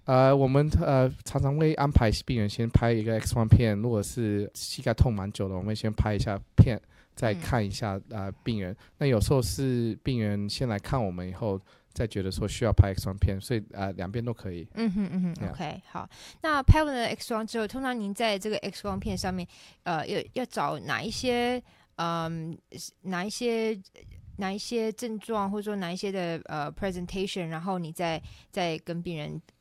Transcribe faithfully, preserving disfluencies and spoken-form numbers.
呃，我们呃常常会安排病人先拍一个 X 光片，如果是膝盖痛蛮久的，我们会先拍一下片，再看一下、嗯、呃病人。那有时候是病人先来看我们以后，再觉得说需要拍 X 光片，所以呃两边都可以。 嗯哼嗯哼 ，OK， 好。那拍完了 X 光之后，通常您在这个 X 光片上面，呃，要要找哪一些，嗯，哪一些哪一些症状，或者说哪一些的呃 presentation，然后你再再跟病人